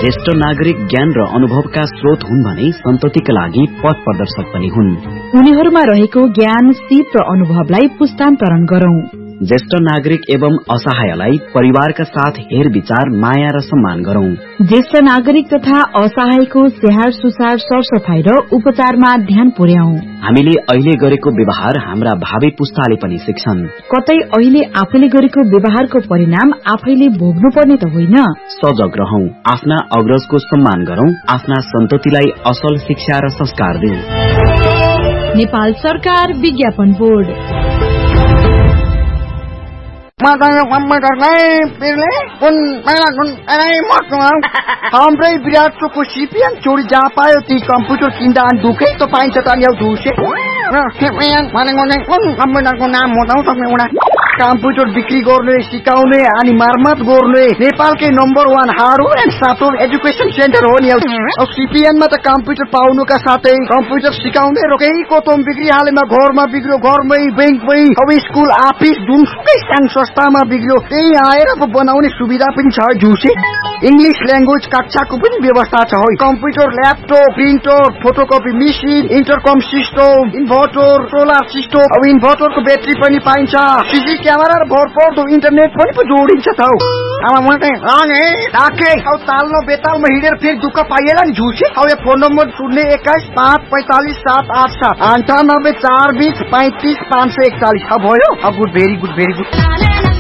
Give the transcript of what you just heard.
ज्येष्ठ नागरिक ज्ञान र अनुभवका स्रोत हुन् भने सन्ततिका लागि पथ प्रदर्शक पनि हुन्। उनीहरूमा रहेको ज्ञान, सिप र अनुभवलाई पुस्तान्तरण गरौं। ज्येष्ठ नागरिक एवं असहायलाई परिवारका साथ हेर विचार, माया र सम्मान गरौं। ज्येष्ठ नागरिक तथा असहायको स्याहार सुसार, सरसफाई र उपचारमा ध्यान पुर्याउँ। हामीले अहिले गरेको व्यवहार हाम्रा भावी पुस्ताले पनि सिक्छन्। कतै अहिले आफैले गरेको व्यवहारको परिणाम आफैले भोग्नु पर्ने त होइन। सजग रहौं, आफ्ना अग्रजको सम्मान गरौं, आफ्ना सन्ततिलाई असल शिक्षा र संस्कार दिउँ। नेपाल सरकार विज्ञापन बोर्ड। हाम्रै विराटको सिपिएन चोरी जहाँ पायो ती कम्प्युटर किन्दा अनि दुखै त पाइन्छ त नि धुसे कम्प्युटरको नाम बताउँ तपाईँ एउटा कम्प्युटर बिक्री गर्ने, सिकाउने अनि मर्मत गर्ने नेपालकै number 1 hardware and software education centre हो नि। अब सिपिएनमा त कम्प्युटर पाउनुका साथै कम्प्युटर सिकाउने र केही कोतम बिक्री हालेमा घरमा बिग्रियो, घरमै, बैंकमै, अब स्कुल, अफिस जुनसुकै सानो संस्थामा बिग्रियो त्यही आएर बनाउने सुविधा पनि छ जुसे। इंग्लिश ल्याङ्ग्वेज कक्षाको पनि व्यवस्था छ। Computer, laptop, printer, photocopy machine, इन्टरकम system, inverter, solar system, अब इन्भर्टरको ब्याट्री पनि पाइन्छ। सीसी क्यामेरा र भरपर्दो इन्टरनेट पनि जोडिन्छ त। तालमा बेतालमा हिँडेर फेरि दुःख पाइएला नि झुसे। अब यो फोन नम्बर 021-545-787 98 420 35 541 भयो। अब good, very good, very good.